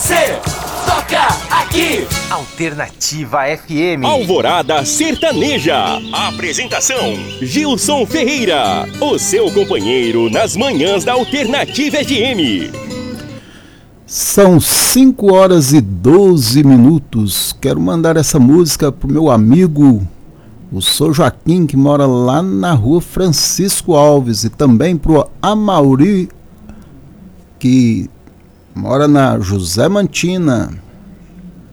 você toca aqui. Alternativa FM. Alvorada Sertaneja. Apresentação: Gilson Ferreira, o seu companheiro nas manhãs da Alternativa FM. São 5 horas e 12 minutos. Quero mandar essa música pro meu amigo, o Sr. Joaquim, que mora lá na rua Francisco Alves, e também pro Amauri, que mora na José Mantina.